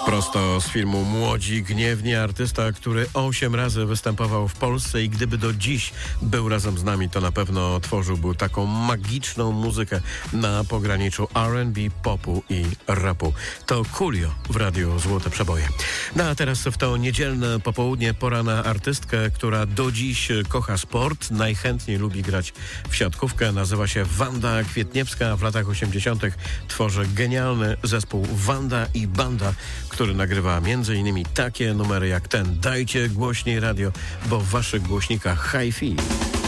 Prosto z filmu Młodzi Gniewni, artysta, który 8 razy występował w Polsce i gdyby do dziś był razem z nami, to na pewno tworzyłby taką magiczną muzykę na pograniczu R&B, popu i rapu. To Coolio w Radiu Złote Przeboje. No a teraz w to niedzielne popołudnie pora na artystkę, która do dziś kocha sport, najchętniej lubi grać w siatkówkę. Nazywa się Wanda Kwietniewska. W latach 80. tworzy genialny zespół Wanda i Banda, który nagrywa m.in. takie numery jak ten. Dajcie głośniej radio, bo w waszych głośnikach hi-fi.